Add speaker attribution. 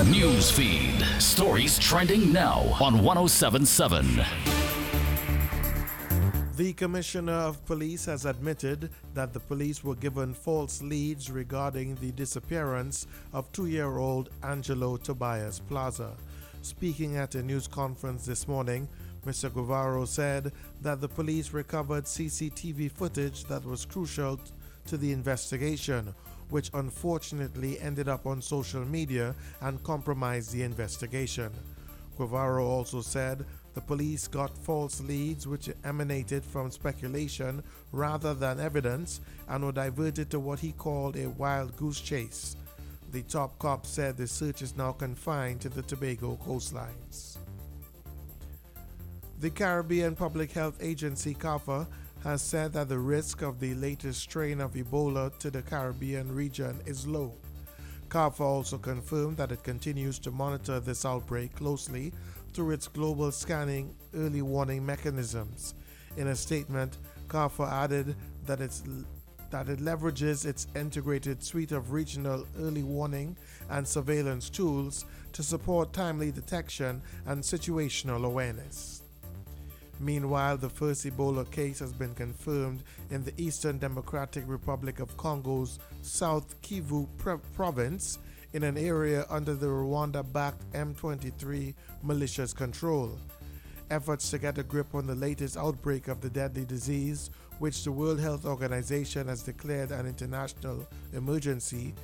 Speaker 1: News feed. Stories trending now on 1077.
Speaker 2: The Commissioner of Police has admitted that the police were given false leads regarding the disappearance of 2-year-old Angelo Tobias Plaza. Speaking at a news conference this morning, Mr. Guevara said that the police recovered CCTV footage that was crucial to the investigation, which unfortunately ended up on social media and compromised the investigation. Guevara also said the police got false leads which emanated from speculation rather than evidence and were diverted to what he called a wild goose chase. The top cop said the search is now confined to the Tobago coastlines. The Caribbean Public Health Agency, CARPHA, has said that the risk of the latest strain of Ebola to the Caribbean region is low. CARPHA also confirmed that it continues to monitor this outbreak closely through its global scanning early warning mechanisms. In a statement, CARPHA added that it leverages its integrated suite of regional early warning and surveillance tools to support timely detection and situational awareness. Meanwhile, the first Ebola case has been confirmed in the Eastern Democratic Republic of Congo's South Kivu province in an area under the Rwanda-backed M23 militia's control. Efforts to get a grip on the latest outbreak of the deadly disease, which the World Health Organization has declared an international emergency,